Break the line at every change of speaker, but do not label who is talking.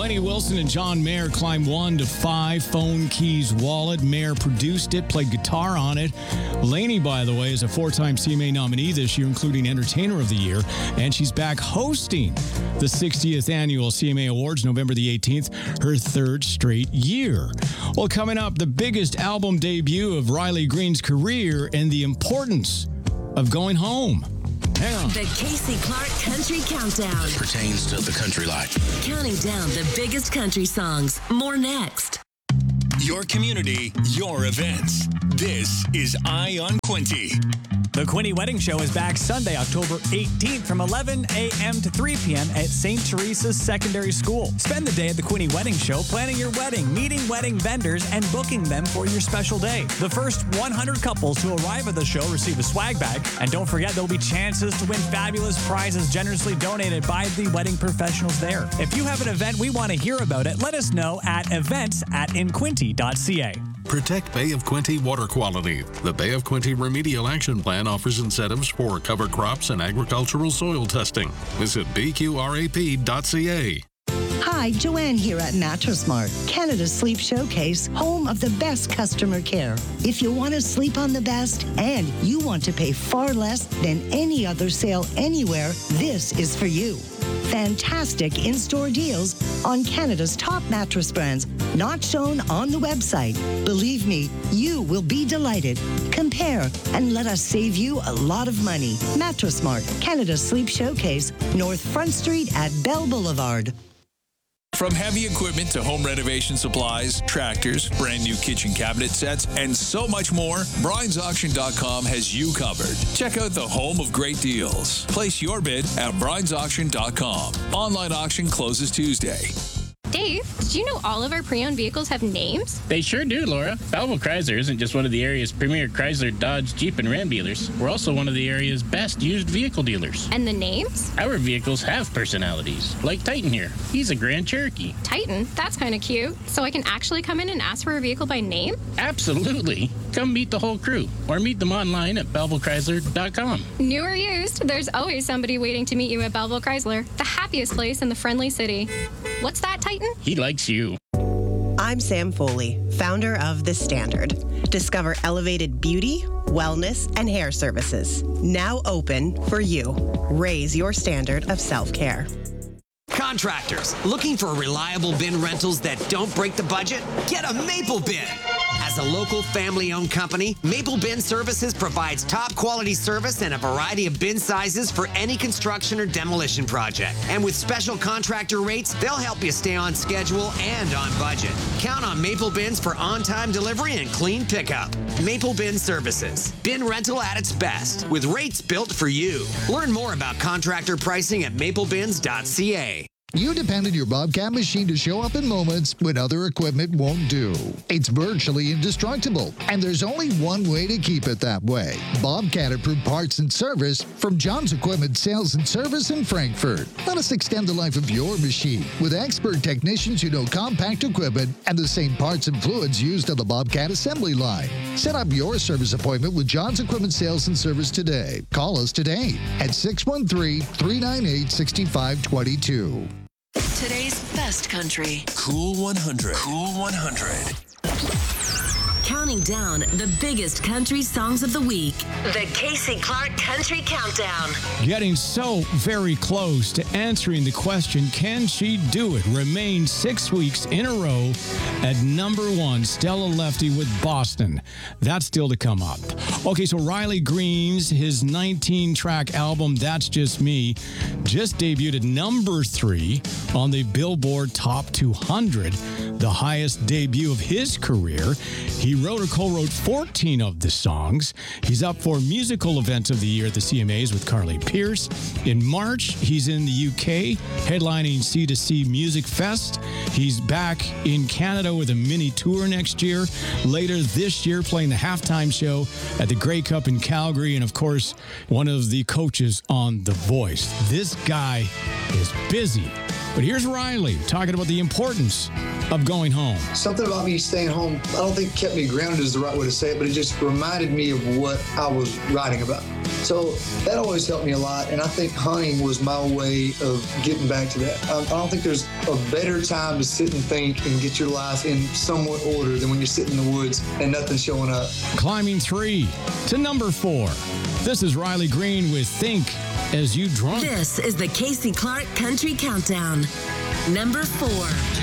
Lenny Wilson and John Mayer climbed 1 to 5. Phone Keys Wallet. Mayer produced it, played guitar on it. Lainey, by the way, is a 4-time CMA nominee this year, including Entertainer of the Year. And she's back hosting the 60th Annual CMA Awards, November the 18th, her 3rd straight year. Well, coming up, the biggest album debut of Riley Green's career and the importance of going home. Hang on.
The Casey Clark Country Countdown.
Pertains to the country life.
Counting down the biggest country songs. More next.
Your community, your events. This is Eye on Quinte.
The Quinte Wedding Show is back Sunday, October 18th from 11 a.m. to 3 p.m. at St. Teresa's Secondary School. Spend the day at the Quinte Wedding Show planning your wedding, meeting wedding vendors, and booking them for your special day. The first 100 couples who arrive at the show receive a swag bag. And don't forget, there'll be chances to win fabulous prizes generously donated by the wedding professionals there. If you have an event we want to hear about it, let us know at events@inquinte.ca.
Protect Bay of Quinte water quality. The Bay of Quinte Remedial Action Plan offers incentives for cover crops and agricultural soil testing. Visit bqrap.ca.
Hi, Joanne here at Mattress Mart, Canada's sleep showcase, home of the best customer care. If you want to sleep on the best and you want to pay far less than any other sale anywhere, this is for you. Fantastic in-store deals on Canada's top mattress brands, not shown on the website. Believe me, you will be delighted. Compare and let us save you a lot of money. Mattress Mart, Canada's sleep showcase, North Front Street at Bell Boulevard.
From heavy equipment to home renovation supplies, tractors, brand new kitchen cabinet sets, and so much more, Bryant'sAuction.com has you covered. Check out the home of great deals. Place your bid at Bryant'sAuction.com. Online auction closes Tuesday.
Dave, did you know all of our pre-owned vehicles have names?
They sure do, Laura. Belleville Chrysler isn't just one of the area's premier Chrysler, Dodge, Jeep, and Ram dealers. We're also one of the area's best used vehicle dealers.
And the names?
Our vehicles have personalities, like Titan here. He's a Grand Cherokee.
Titan? That's kind of cute. So I can actually come in and ask for a vehicle by name?
Absolutely. Come meet the whole crew, or meet them online at BellevilleChrysler.com.
New or used, there's always somebody waiting to meet you at Belleville Chrysler, the happiest place in the friendly city. What's that, Titan?
He likes you.
I'm Sam Foley, founder of The Standard. Discover elevated beauty, wellness, and hair services. Now open for you. Raise your standard of self-care.
Contractors, looking for reliable bin rentals that don't break the budget? Get a Maple Bin. As a local family-owned company, Maple Bin Services provides top-quality service and a variety of bin sizes for any construction or demolition project. And with special contractor rates, they'll help you stay on schedule and on budget. Count on Maple Bins for on-time delivery and clean pickup. Maple Bin Services. Bin rental at its best, with rates built for you. Learn more about contractor pricing at maplebins.ca.
You depend on your Bobcat machine to show up in moments when other equipment won't do. It's virtually indestructible, and there's only one way to keep it that way. Bobcat approved parts and service from John's Equipment Sales and Service in Frankfurt. Let us extend the life of your machine with expert technicians who know compact equipment and the same parts and fluids used on the Bobcat assembly line. Set up your service appointment with John's Equipment Sales and Service today. Call us today at 613-398-6522.
Today's best country.
Cool 100. Cool 100.
Counting down the biggest country songs of the week. The Casey Clark Country Countdown.
Getting so very close to answering the question, can she do it? Remain 6 weeks in a row at number 1, Stella Lefty with Boston. That's still to come up. Okay, so Riley Green's, his 19-track album, That's Just Me, just debuted at number 3 on the Billboard Top 200, the highest debut of his career. He wrote or co-wrote 14 of the songs. He's up for Musical Events of the Year at the CMAs with Carly Pearce. In March, he's in the UK, headlining C2C Music Fest. He's back in Canada with a mini tour next year. Later this year, playing the halftime show at the Grey Cup in Calgary. And, of course, one of the coaches on The Voice. This guy is busy. But here's Riley talking about the importance of going home.
Something about me staying home, I don't think kept me grounded is the right way to say it, but it just reminded me of what I was writing about. So that always helped me a lot, and I think hunting was my way of getting back to that. I don't think there's a better time to sit and think and get your life in somewhat order than when you're sitting in the woods and nothing's showing up.
Climbing 3 to number 4. This is Riley Green with Think As You Drunk.
This is the Casey Clark Country Countdown. Number 4.